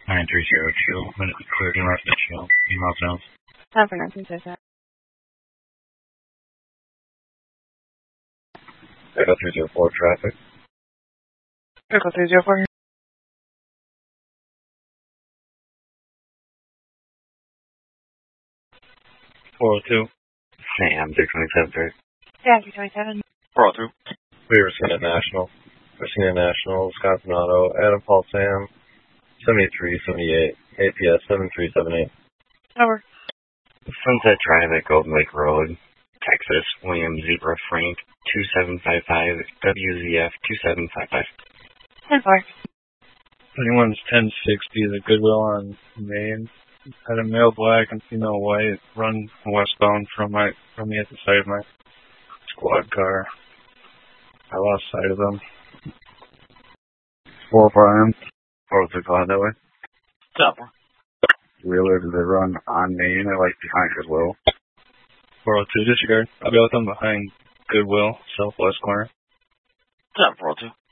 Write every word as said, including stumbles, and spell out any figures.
nine three zero two, minute cleared north of Chill, email zones. Time for nineteen says that. Echo three zero four traffic. Echo three zero four. four oh two. Sam, three twenty-seven, thirty. Yeah, three twenty-seven. four oh two. We were Virginia National. Virginia National, Wisconsin Auto, Adam Paul Sam, seventy-three seventy-eight, A P S seven three seven eight. Over. Sunset Drive at Golden Lake Road, Texas, William Zebra Frank, two seven five five, W Z F two seven five five. ten four. Anyone's ten sixty, the Goodwill on Main. Had a male black and female white run westbound from my from me at the side of my squad car. I lost sight of them. four oh four M. four oh three Cloud that way. Stop. Wheeler, do they run on Main or like behind Goodwill? four oh two, disregard. I'll be with them behind Goodwill, southwest corner. Stop, four oh two.